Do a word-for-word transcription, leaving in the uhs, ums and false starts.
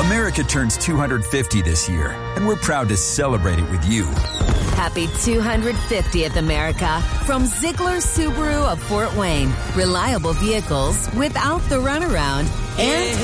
America turns two hundred fifty this year, and we're proud to celebrate it with you. Happy two hundred fiftieth, America, from Ziegler Subaru of Fort Wayne. Reliable vehicles without the runaround and